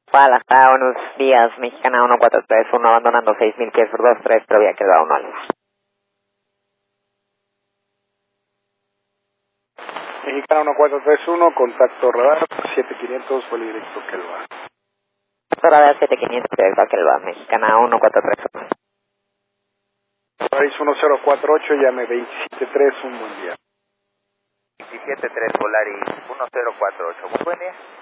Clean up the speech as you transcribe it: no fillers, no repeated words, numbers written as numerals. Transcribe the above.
Guadalajara, buenos días, Mexicana 1431, abandonando 6000 pies por 23, pero había quedado 1 alfa. Mexicana 1431, contacto radar, 7500, vuelo directo Kelva. Radar 7500, directo a Kelva, Mexicana 1431. Paris 1048, llame 273, un buen día. 273, Volaris 1048, muy buen día.